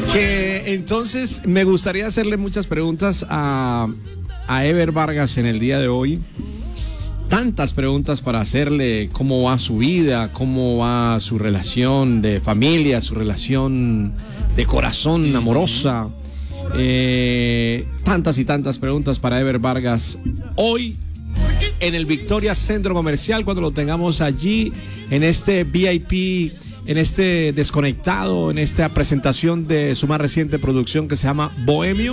Que entonces me gustaría hacerle muchas preguntas a Ever Vargas en el día de hoy. Tantas preguntas para hacerle: cómo va su vida, cómo va su relación de familia, su relación de corazón amorosa. Tantas y tantas preguntas para Ever Vargas hoy en el Victoria Centro Comercial, cuando lo tengamos allí en este VIP, en este desconectado, en esta presentación de su más reciente producción que se llama Bohemio.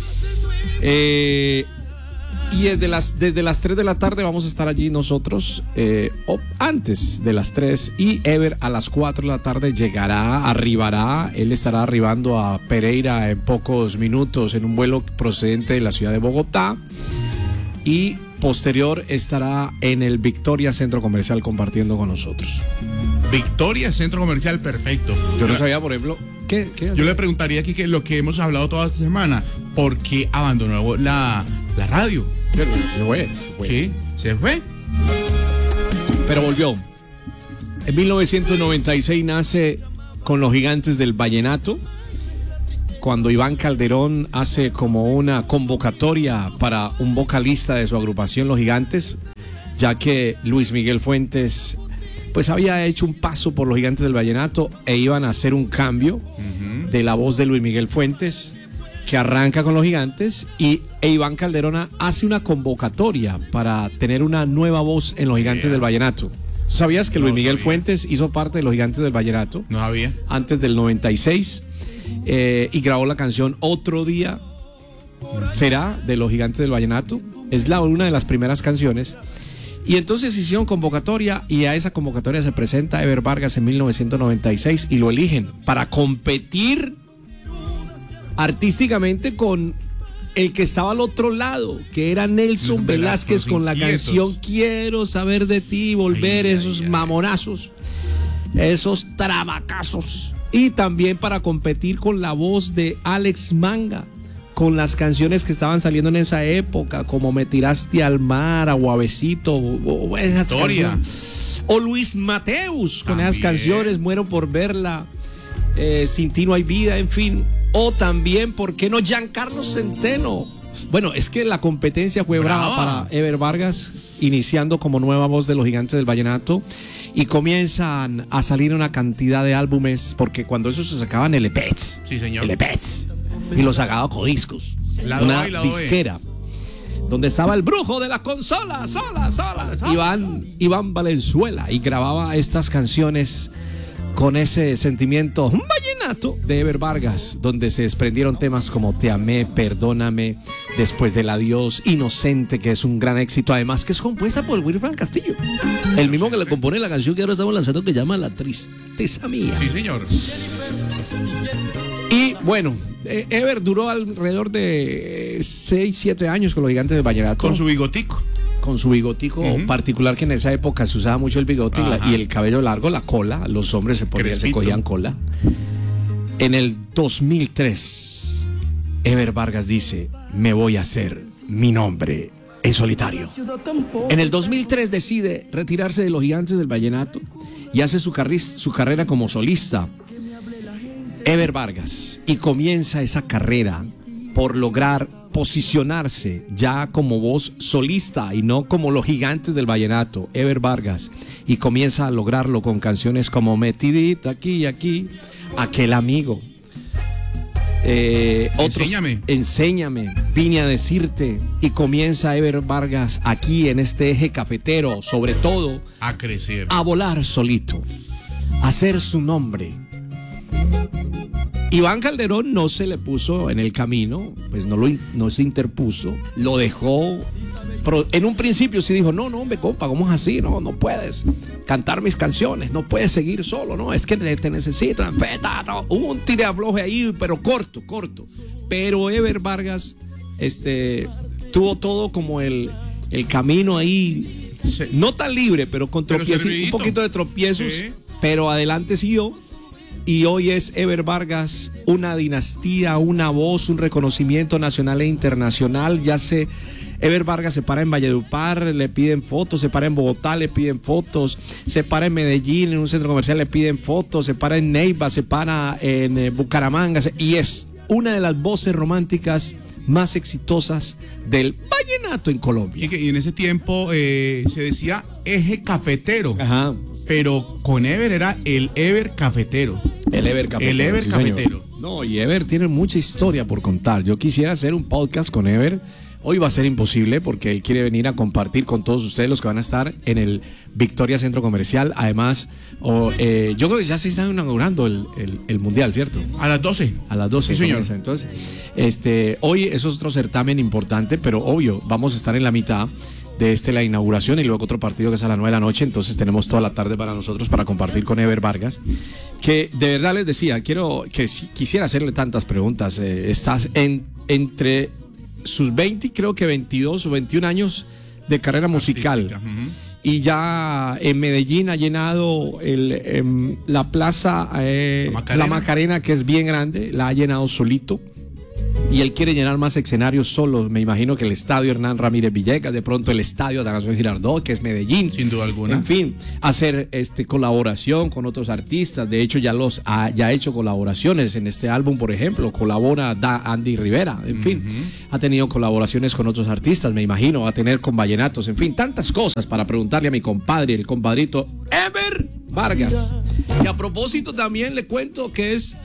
Y desde las 3 de la tarde vamos a estar allí nosotros, o antes de las 3, y Ever a las 4 de la tarde arribará. Él estará arribando a Pereira en pocos minutos en un vuelo procedente de la ciudad de Bogotá, y posterior estará en el Victoria Centro Comercial compartiendo con nosotros. Victoria Centro Comercial, perfecto. Yo no sabía, por ejemplo, ¿qué? Yo le preguntaría aquí que lo que hemos hablado toda esta semana, ¿por qué abandonó la radio? Se fue. Sí, se fue. Pero volvió. En 1996 nace con los Gigantes del Vallenato, cuando Iván Calderón hace como una convocatoria para un vocalista de su agrupación Los Gigantes, ya que Luis Miguel Fuentes pues había hecho un paso por los Gigantes del Vallenato e iban a hacer un cambio de la voz de Luis Miguel Fuentes, que arranca con los Gigantes, e Iván Calderón hace una convocatoria para tener una nueva voz en los Gigantes del Vallenato. ¿Sabías que Luis Miguel Fuentes hizo parte de los Gigantes del Vallenato? No sabía. Antes del 96, y grabó la canción Otro Día Será de los Gigantes del Vallenato. Es una de las primeras canciones. Y entonces hicieron convocatoria, y a esa convocatoria se presenta Ever Vargas en 1996 y lo eligen para competir artísticamente con el que estaba al otro lado, que era Nelson Velázquez, con la canción Quiero Saber de Ti, Volver, esos mamonazos, esos tramacazos. Y también para competir con la voz de Alex Manga, con las canciones que estaban saliendo en esa época, como Me Tiraste al Mar, Aguavecito, o Luis Mateus, con esas canciones, Muero por Verla, Sin Ti No Hay Vida, en fin. O también, ¿por qué no Giancarlo Centeno? Bueno, es que la competencia fue brava para Ever Vargas, iniciando como nueva voz de los Gigantes del Vallenato, y comienzan a salir una cantidad de álbumes, porque cuando eso se sacaban LPs, sí, señor, LPs, y los sacaba Codiscos, una disquera, donde estaba el brujo de la consola, Iván Valenzuela, y grababa estas canciones con ese sentimiento vallenato de Ever Vargas, donde se desprendieron temas como Te Amé, Perdóname, Después del Adiós, Inocente, que es un gran éxito, además que es compuesta por Wilfran Castillo, el mismo que le compone la canción que ahora estamos lanzando, que llama La Tristeza Mía. Sí, señor. Y bueno, Ever duró alrededor de 6-7 años con los Gigantes del Vallenato. Con su bigotico. Con su bigotico particular, que en esa época se usaba mucho el bigote y el cabello largo, la cola. Los hombres se cogían cola. En el 2003, Ever Vargas dice: me voy a hacer mi nombre en solitario. En el 2003 decide retirarse de los Gigantes del Vallenato y hace su carrera como solista, Ever Vargas, y comienza esa carrera por lograr posicionarse ya como voz solista y no como los Gigantes del Vallenato, Ever Vargas, y comienza a lograrlo con canciones como Metidita aquí y aquí, Aquel Amigo, Enséñame, Vine a Decirte, y comienza Ever Vargas aquí en este eje cafetero, sobre todo a crecer, a volar solito, a hacer su nombre. Iván Calderón no se le puso en el camino, pues no se interpuso, lo dejó. Pero en un principio sí dijo: no, hombre, compa, ¿cómo es así? No puedes cantar mis canciones, no puedes seguir solo, no, es que te necesito. Hubo un tire-afloje ahí, pero corto. Pero Ever Vargas tuvo todo como el camino ahí, sí, no tan libre, pero con tropiezos, un poquito de tropiezos, sí, pero adelante siguió. Y hoy es Ever Vargas una dinastía, una voz, un reconocimiento nacional e internacional. Ya se Ever Vargas se para en Valledupar, le piden fotos, se para en Bogotá, le piden fotos, se para en Medellín, en un centro comercial, le piden fotos, se para en Neiva, se para en Bucaramanga, y es una de las voces románticas más exitosas del vallenato en Colombia. Y en ese tiempo se decía eje cafetero. Ajá. Pero con Ever era el Ever cafetero. El Ever cafetero. El Ever cafetero. No, y Ever tiene mucha historia por contar. Yo quisiera hacer un podcast con Ever. Hoy va a ser imposible porque él quiere venir a compartir con todos ustedes los que van a estar en el Victoria Centro Comercial. Además, yo creo que ya se está inaugurando el Mundial, ¿cierto? A las 12. A las 12. Sí, señor. Entonces, hoy es otro certamen importante, pero obvio, vamos a estar en la mitad de la inauguración y luego otro partido que es a las 9 de la noche. Entonces tenemos toda la tarde para nosotros para compartir con Ever Vargas, que de verdad les decía, quisiera hacerle tantas preguntas. Estás entre sus 20, creo que 22 o 21 años de carrera musical. Y ya en Medellín ha llenado la plaza La Macarena, que es bien grande, la ha llenado solito. Y él quiere llenar más escenarios solo. Me imagino que el estadio Hernán Ramírez Villegas, de pronto el estadio Atanasio Girardot, que es Medellín. Sin duda alguna. En fin, hacer colaboración con otros artistas. De hecho, ya ha hecho colaboraciones en este álbum, por ejemplo. Colabora Andy Rivera. En fin, ha tenido colaboraciones con otros artistas, me imagino. Va a tener con vallenatos. En fin, tantas cosas para preguntarle a mi compadre, el compadrito Ever Vargas. Y a propósito, también le cuento que es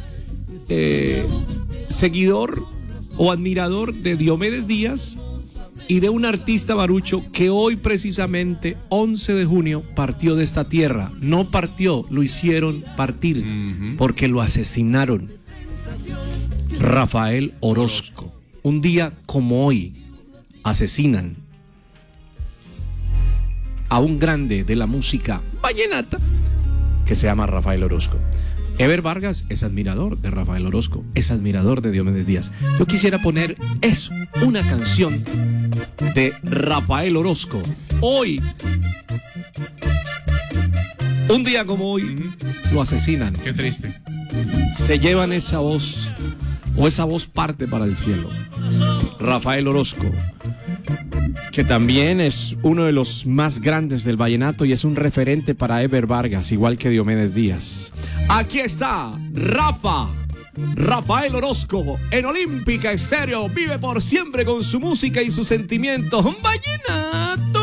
seguidor o admirador de Diomedes Díaz y de un artista barucho que hoy precisamente 11 de junio partió de esta tierra. No partió, lo hicieron partir porque lo asesinaron. Rafael Orozco. Un día como hoy asesinan a un grande de la música vallenata que se llama Rafael Orozco. Ever Vargas es admirador de Rafael Orozco, es admirador de Diomedes Díaz. Yo quisiera poner eso, una canción de Rafael Orozco. Hoy, un día como hoy, lo asesinan. Qué triste. Se llevan esa voz, o esa voz parte para el cielo. Rafael Orozco, que también es uno de los más grandes del vallenato y es un referente para Ever Vargas, igual que Diomedes Díaz. Aquí está Rafael Orozco en Olímpica Estéreo. Vive por siempre con su música y sus sentimientos. ¡Vallenato!